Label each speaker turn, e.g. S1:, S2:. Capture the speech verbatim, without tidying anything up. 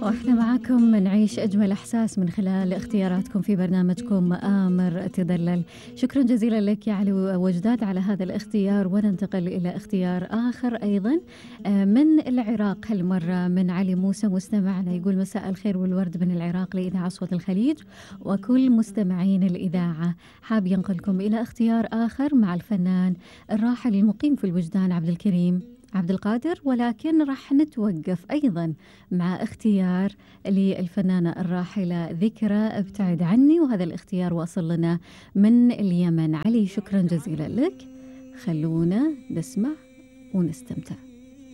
S1: واحنا معاكم نعيش أجمل إحساس من خلال اختياراتكم في برنامجكم آمر تدلل. شكرا جزيلا لك يا علي وجداد على هذا الاختيار، وننتقل إلى اختيار آخر أيضا من العراق، هالمرة من علي موسى مستمعنا، يقول مساء الخير والورد من العراق لإذاعة صوت الخليج وكل مستمعين الإذاعة. حاب ينقلكم إلى اختيار آخر مع الفنان الراحل المقيم في الوجدان عبد الكريم عبد القادر، ولكن راح نتوقف أيضا مع اختيار للفنانة الراحلة ذكرى ابتعد عني، وهذا الاختيار وصل لنا من اليمن. علي شكرا جزيلا لك، خلونا نسمع ونستمتع.